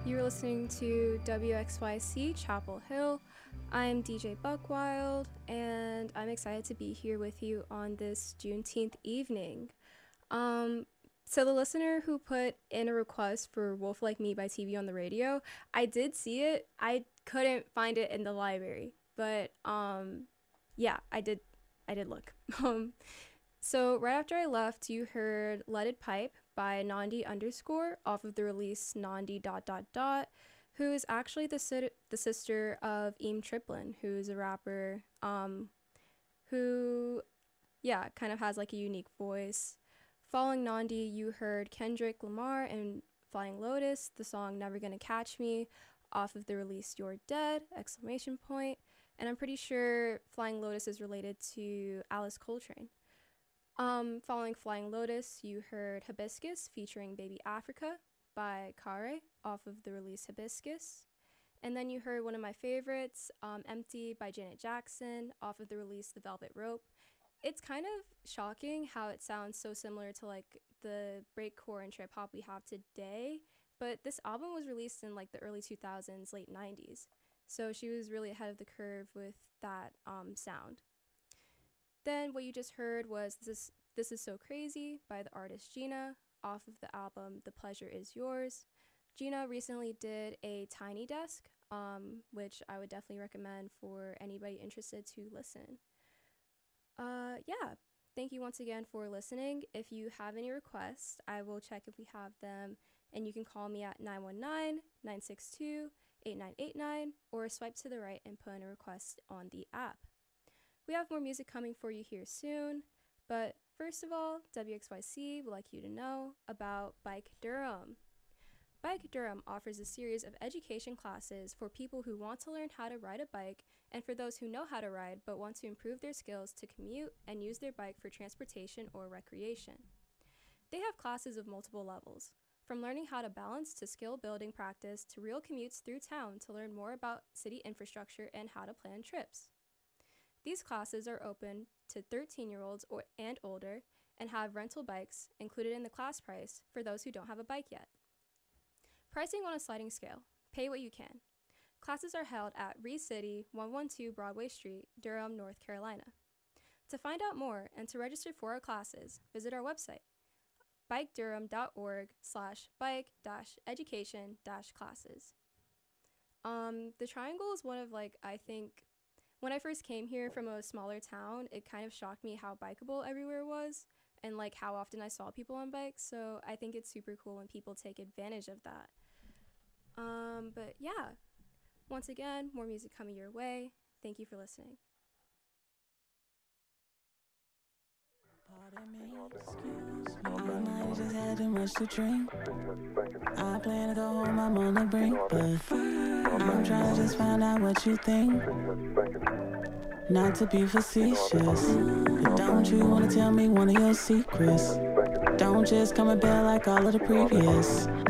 You're listening to WXYC Chapel Hill. I'm DJ Buckwild, and I'm excited to be here with you on this Juneteenth evening. So the listener who put in a request for Wolf Like Me by TV on the radio, I did see it. I couldn't find it in the library, but yeah, I did look. So right after I left, you heard Leaded Pipe by Nandi _ off of the release Nandi ... who is actually the sister of Eam Triplin, who's a rapper who, yeah, kind of has like a unique voice. Following Nandi, you heard Kendrick Lamar and Flying Lotus, the song Never Gonna Catch Me, off of the release You're Dead, ! And I'm pretty sure Flying Lotus is related to Alice Coltrane. Following Flying Lotus, you heard Hibiscus featuring Baby Africa by Kare off of the release Hibiscus. And then you heard one of my favorites, Empty by Janet Jackson off of the release The Velvet Rope. It's kind of shocking how it sounds so similar to like the breakcore and trip hop we have today, but this album was released in like the early 2000s, late 90s. So she was really ahead of the curve with that sound. Then what you just heard was This Is So Crazy by the artist Gina off of the album The Pleasure Is Yours. Gina recently did a Tiny Desk, which I would definitely recommend for anybody interested to listen. Yeah, thank you once again for listening. If you have any requests, I will check if we have them, and you can call me at 919-962-8989 or swipe to the right and put in a request on the app. We have more music coming for you here soon, but first of all, WXYC would like you to know about Bike Durham. Bike Durham offers a series of education classes for people who want to learn how to ride a bike and for those who know how to ride but want to improve their skills to commute and use their bike for transportation or recreation. They have classes of multiple levels, from learning how to balance to skill building practice to real commutes through town to learn more about city infrastructure and how to plan trips. These classes are open to 13-year-olds and older and have rental bikes included in the class price for those who don't have a bike yet. Pricing on a sliding scale. Pay what you can. Classes are held at Reed City, 112 Broadway Street, Durham, North Carolina. To find out more and to register for our classes, visit our website, bikedurham.org/bike-education-classes. The Triangle is one of I think, when I first came here from a smaller town, it kind of shocked me how bikeable everywhere was and how often I saw people on bikes. So I think it's super cool when people take advantage of that. But yeah, once again, more music coming your way. Thank you for listening. Pardon me, excuse me, I might have just had too much to drink. I plan to go home, I'm on the brink, but I'm trying to just find out what you think. Not to be facetious, but don't you want to tell me one of your secrets? Don't just come and bail like all of the previous.